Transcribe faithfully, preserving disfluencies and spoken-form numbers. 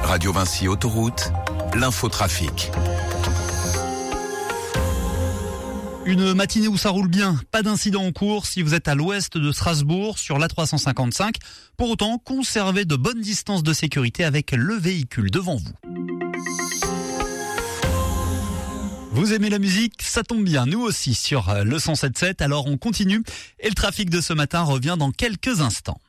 Radio Vinci Autoroute, l'infotrafic. Une matinée où ça roule bien, pas d'incident en cours si vous êtes à l'ouest de Strasbourg sur l'A trois cent cinquante-cinq. Pour autant, conservez de bonnes distances de sécurité avec le véhicule devant vous. Vous aimez la musique? Ça tombe bien, nous aussi sur le cent sept virgule sept, alors on continue. Et le trafic de ce matin revient dans quelques instants.